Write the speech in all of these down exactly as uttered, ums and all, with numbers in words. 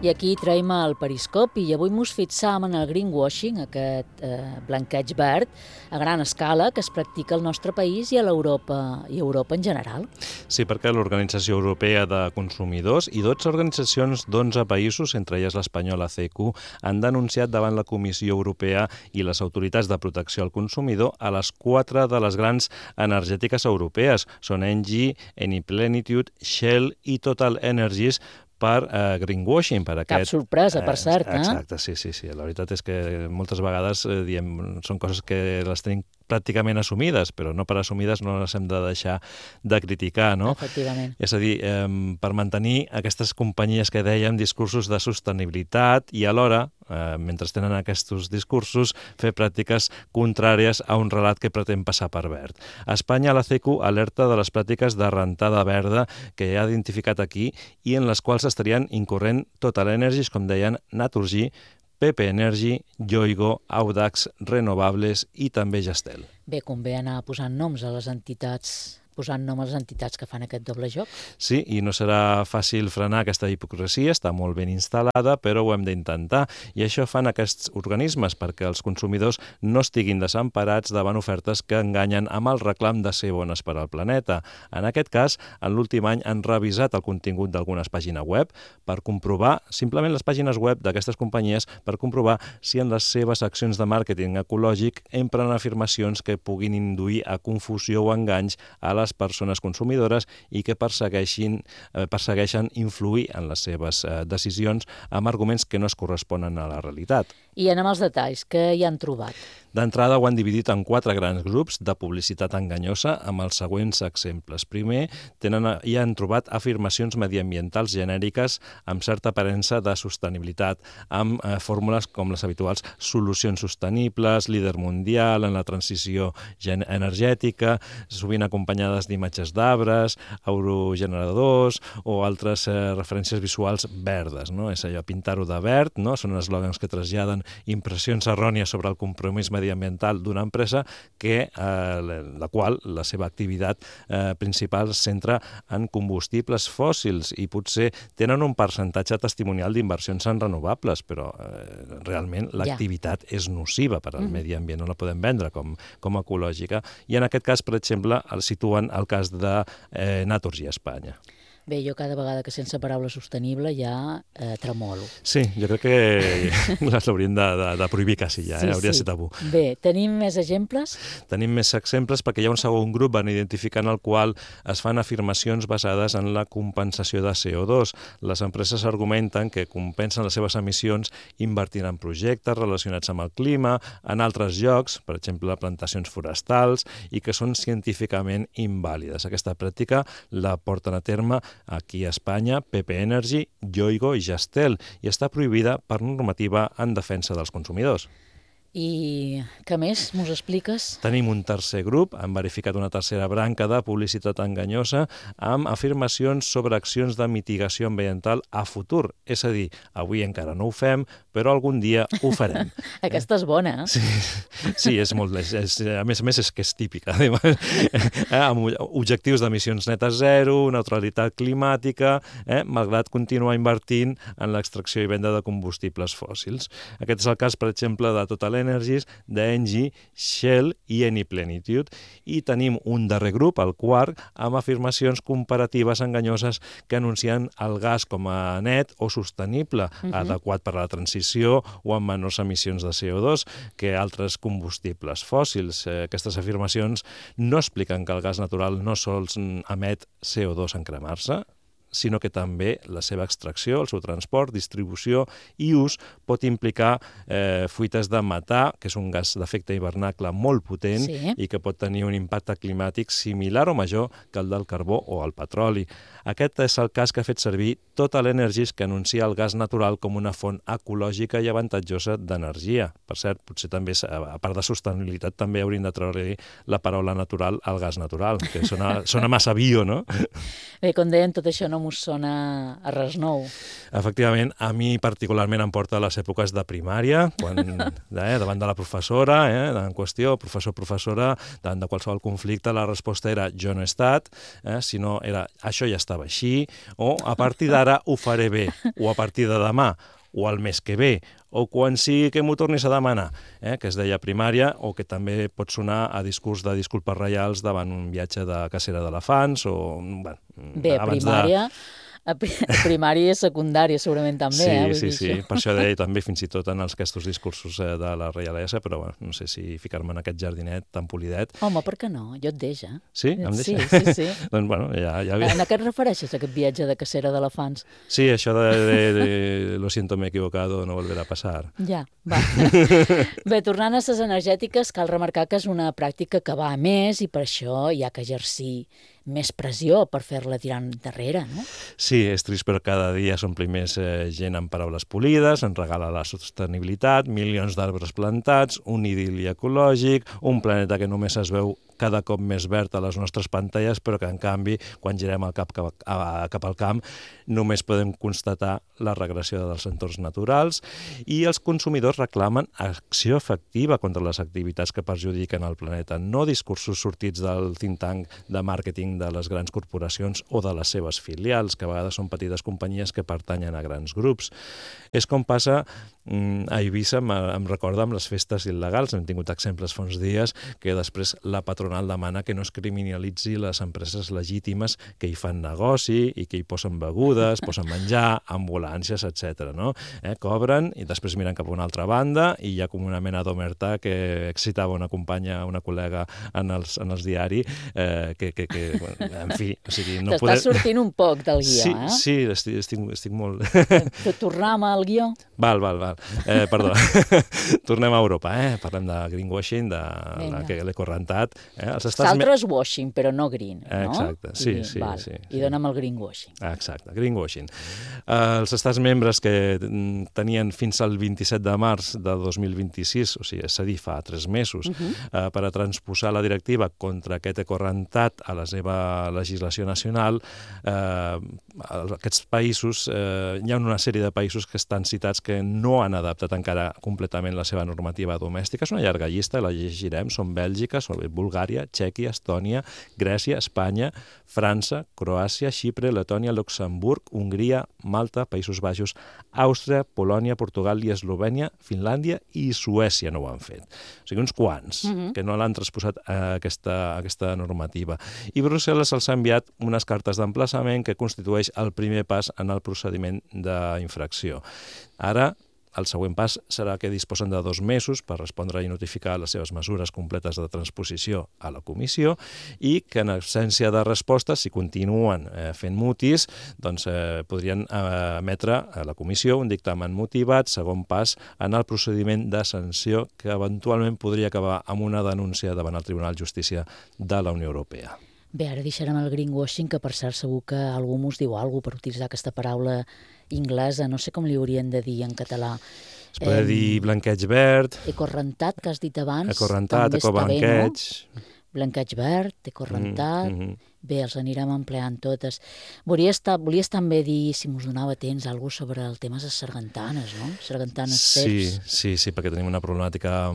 I aquí traiem el periscopi i avui mos fixam en el greenwashing, aquest eh, blanqueig verd a gran escala que es practica al nostre país i a l'Europa i a Europa en general. Sí, perquè l'Organització Europea de Consumidors i dotze organitzacions d'onze països, entre elles l'espanyola C E Q, han denunciat davant la Comissió Europea i les autoritats de protecció al consumidor a les quatre de les grans energètiques europees. Són Engie, Eniplenitude, Shell i Total Energies, per uh, greenwashing. Per aquest... Cap sorpresa, per cert, eh? Exacte, sí, sí, sí. La veritat és que moltes vegades eh, diem, són coses que les tenim pràcticament assumides, però no per assumides no les hem de deixar de criticar, no? Efectivament. És a dir, eh, per mantenir aquestes companyies que dèiem, discursos de sostenibilitat i alhora, eh, mentre tenen aquests discursos, fer pràctiques contràries a un relat que pretén passar per verd. A Espanya, la C E Q alerta de les pràctiques de rentada verda que ha identificat aquí i en les quals estarien incorrent Total Energies, com deien, Naturgy, P P Energy, Yoigo, Audax, Renovables i també Gestel. Bé, convé anar posant noms a les entitats, posant nom a les entitats que fan aquest doble joc. Sí, i no serà fàcil frenar aquesta hipocresia, està molt ben instal·lada, però ho hem d'intentar. I això fan aquests organismes perquè els consumidors no estiguin desemparats davant ofertes que enganyen amb el reclam de ser bones per al planeta. En aquest cas, en l'últim any han revisat el contingut d'algunes pàgines web per comprovar, simplement les pàgines web d'aquestes companyies, per comprovar si en les seves accions de màrqueting ecològic empren afirmacions que puguin induir a confusió o enganys a les persones consumidores i que persegueixin, eh, persegueixen influir en les seves eh, decisions amb arguments que no es corresponen a la realitat. I anem als detalls, què hi han trobat? D'entrada ho han dividit en quatre grans grups de publicitat enganyosa amb els següents exemples. Primer, tenen, hi han trobat afirmacions mediambientals genèriques amb certa aparença de sostenibilitat, amb eh, fórmules com les habituals solucions sostenibles, líder mundial en la transició energètica, sovint acompanyades d'imatges d'arbres, eurogeneradors o altres eh, referències visuals verdes, no? És allò, pintar-ho de verd, no? Són eslògans que traslladen impressions errònies sobre el compromís mediambiental d'una empresa que, eh, la qual la seva activitat eh, principal es centra en combustibles fòssils i potser tenen un percentatge testimonial d'inversions en renovables, però eh, realment l'activitat ja és nociva per al medi ambient, no la podem vendre com, com ecològica. I en aquest cas, per exemple, el situen el cas de eh, Naturgy a Espanya. Bé, jo cada vegada que sense paraula sostenible ja eh, tremolo. Sí, jo crec que les haurien de, de, de prohibir quasi ja, sí, eh? Hauria sí. de ser tabú. Bé, tenim més exemples? Tenim més exemples perquè hi ha un segon grup en identificar en el qual es fan afirmacions basades en la compensació de C O dos. Les empreses argumenten que compensen les seves emissions invertint en projectes relacionats amb el clima, en altres llocs, per exemple plantacions forestals, i que són científicament invàlides. Aquesta pràctica la porten a terme aquí a Espanya, P P Energy, Yoigo i Gestel, i està prohibida per normativa en defensa dels consumidors. I què més mos expliques? Tenim un tercer grup, han verificat una tercera branca de publicitat enganyosa amb afirmacions sobre accions de mitigació ambiental a futur. És a dir, avui encara no ho fem, però algun dia ho farem. Aquesta és bona, eh? Sí, sí, és molt... És, és, a més a més, és que és típica. Eh? Amb objectius d'emissions netes zero, neutralitat climàtica, eh? malgrat continuar invertint en l'extracció i venda de combustibles fòssils. Aquest és el cas, per exemple, de Total Energies, d'Engie, Shell i Eniplenitude. I tenim un darrer grup, el quart, amb afirmacions comparatives enganyoses que anuncien el gas com a net o sostenible, uh-huh. adequat per a la transició o amb menors emissions de C O dos que altres combustibles fòssils. Eh, aquestes afirmacions no expliquen que el gas natural no sols emet C O dos en cremar-se, sinó que també la seva extracció, el seu transport, distribució i ús pot implicar eh, fuites de metà, que és un gas d'efecte hivernacle molt potent sí. i que pot tenir un impacte climàtic similar o major que el del carbó o el petroli. Aquest és el cas que ha fet servir Total Energies, que anuncia el gas natural com una font ecològica i avantatjosa d'energia. Per cert, potser també, a part de sostenibilitat, també haurien de treure la paraula natural al gas natural, que sona, sona massa bio, no? Bé, com deien, tot això no m'ho sona a res nou. Efectivament, a mi particularment em porta a les èpoques de primària, quan eh, davant de la professora, eh, en qüestió, professor-professora, davant de qualsevol conflicte, la resposta era jo no he estat, eh, sinó era això ja estava així, o a partir d'ara ho faré bé, o a partir de demà, o el mes que ve, o quan sigui que m'ho tornis a demanar, eh, que es deia primària, o que també pot sonar a discurs de disculpes reials davant un viatge de cacera d'elefants, o... Bueno, bé, primària... De... A primària i secundària segurament també, sí, eh? Vull sí, dir sí, això. per això deia també fins i tot en els aquests discursos eh, de la reialesa, però bueno, no sé si ficar-me en aquest jardinet tan polidet. Home, per què no? Jo et deixa. Sí? Em deixa? Sí, sí, sí. Doncs bueno, ja... ja... En a què et refereixes, aquest viatge de cacera d'elefants? Sí, això de, de, de lo siento, me he equivocado, no volverá a passar. Ja, va. Bé, tornant a les energètiques, cal remarcar que és una pràctica que va a més i per això hi ha que exercir més pressió per fer-la tirar endarrere, no? Sí, és trist, però cada dia s'ompli més eh, gent amb paraules polides, ens regala la sostenibilitat, milions d'arbres plantats, un idil·li ecològic, un planeta que només es veu cada cop més verd a les nostres pantalles, però que, en canvi, quan girem el cap cap, a, cap al camp, només podem constatar la regressió dels entorns naturals i els consumidors reclamen acció efectiva contra les activitats que perjudiquen el planeta, no discursos sortits del think tank de màrqueting de les grans corporacions o de les seves filials, que a vegades són petites companyies que pertanyen a grans grups. És com passa a Eivissa, em recorda amb les festes il·legals, hem tingut exemples fa uns dies, que després la patronal demana que no es criminalitzi les empreses legítimes que hi fan negoci i que hi posen begudes, posen menjar, ambulàncies, etcètera. No? Eh, cobren i després miren cap a una altra banda i hi ha com una mena d'omerta que excitava una companya, una col·lega en els, en els diaris, eh, que, que, que bueno, en fi... O sigui, no T'estàs poder... sortint un poc del guió, sí, eh? Sí, estic, estic, estic molt... Tornem al guió? Val, val, val. Eh, perdó. Tornem a Europa, eh? Parlem de greenwashing, de l'ecorentat. Eh? L'altre és washing, però no green, no? Exacte, sí, sí. Val. sí, I sí. dona'm el greenwashing. Exacte, greenwashing. Eh, els estats membres que tenien fins al vint-i-set de març de dos mil vint-i-sis, o sigui, és a dir, fa tres mesos, uh -huh. eh, per a transposar la directiva contra aquest ecorentat a la seva legislació nacional, eh, aquests països, eh, hi ha una sèrie de països que estan citats que no han adaptat encara completament la seva normativa domèstica. És una llarga llista, la llegirem. Són Bèlgica, Bulgària, Txèquia, Estònia, Grècia, Espanya, França, Croàcia, Xipre, Letònia, Luxemburg, Hongria, Malta, Països Baixos, Àustria, Polònia, Portugal i Eslovènia, Finlàndia i Suècia no ho han fet. O sigui, uns quants uh-huh. que no l'han transposat a aquesta, a aquesta normativa. I Brussel·les els ha enviat unes cartes d'emplaçament que constitueix el primer pas en el procediment d'infracció. Ara, el següent pas serà que disposen de dos mesos per respondre i notificar les seves mesures completes de transposició a la comissió i que en absència de respostes, si continuen eh, fent mutis, doncs eh, podrien eh, emetre a la comissió un dictamen motivat, segon pas, en el procediment de sanció que eventualment podria acabar amb una denúncia davant el Tribunal de Justícia de la Unió Europea. Bé, ara deixarem el greenwashing, que per cert segur que algú mos diu alguna cosa per utilitzar aquesta paraula inglesa, no sé com li haurien de dir en català. Es pot eh, dir blanqueig verd. Ecorentat, que has dit abans. Ecorentat, ecoblanqueig. No? Blanqueig verd, ecorentat... Mm -hmm. Bé, els anirem empleant totes. Volies, volies també dir, si mos donava temps, alguna cosa sobre el tema de les sargantanes, no? Sargantanes sí, ceps. Sí, sí, perquè tenim una problemàtica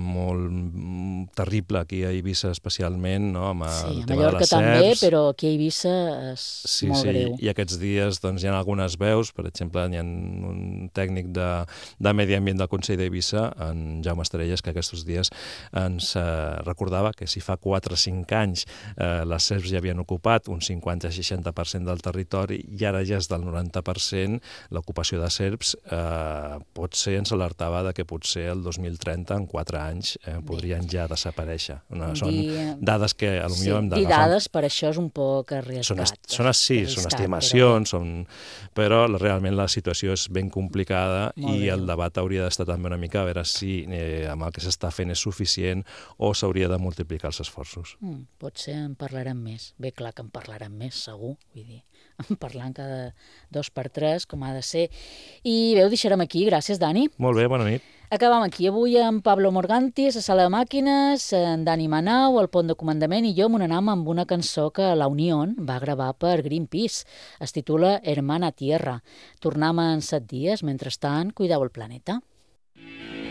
molt terrible aquí a Eivissa especialment, no? Amb sí, el a tema Mallorca de les també, serps. però aquí a Eivissa és sí, molt sí. greu. I aquests dies doncs, hi ha algunes veus, per exemple, hi ha un tècnic de, de Medi Ambient del Consell d'Eivissa, en Jaume Estrelles, que aquests dies ens eh, recordava que si fa quatre o cinc anys eh, les serps ja havien ocupat un cinquanta a seixanta per cent del territori i ara ja és del noranta per cent, l'ocupació de serps eh, potser ens alertava de que potser el dos mil trenta, en quatre anys, eh, podrien ja desaparèixer. No, són dir, dades que potser sí, hem d'agafar. Dir dades per això és un poc arriscat. Són, són, sí, són estimacions, però... Són, però realment la situació és ben complicada Molt i bé. El debat hauria d'estar també una mica a veure si eh, amb el que s'està fent és suficient o s'hauria de multiplicar els esforços. Mm, potser en parlarem més. Bé, clar que en parlarem més, segur, vull dir, parlant cada dos per tres, com ha de ser. I bé, ho deixarem aquí. Gràcies, Dani. Molt bé, bona nit. Acabam aquí. Avui amb Pablo Morgantis, a Sala de Màquines, en Dani Manau, al Pont de Comandament i jo m'onam amb una cançó que la Unión va gravar per Greenpeace. Es titula Hermana Tierra. Tornem en set dies. Mentrestant, cuideu el planeta.